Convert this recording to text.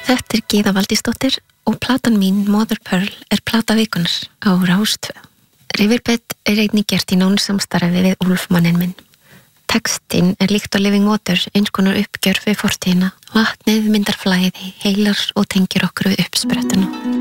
Þetta Gyða Valdísdóttir og platan mín Mother Pearl plata vikunar á Rás 2. Riverbed einnig gert í nánu samstarfi við Úlfmanninn minn. Textinn líkt á Living Water, eins konar uppgjör við fortíðina. Vatnið myndar flæði, heilar og tengir okkur við uppsprettuna.